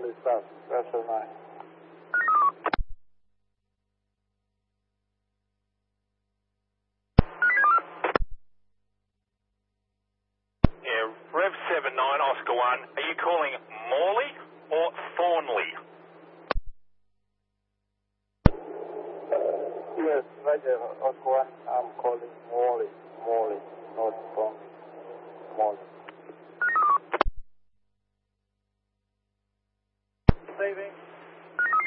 Morley South, vessel 9. Yeah, Rev 79 Oscar 1. Are you calling Morley or Thornley? Yes, Roger, Oscar 1, I'm calling Morley.